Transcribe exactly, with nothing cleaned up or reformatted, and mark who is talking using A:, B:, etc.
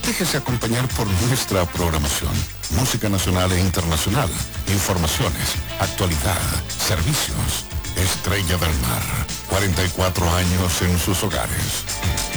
A: Déjese acompañar por nuestra programación. Música nacional e internacional, informaciones, actualidad, servicios. Estrella del Mar, cuarenta y cuatro años en sus hogares.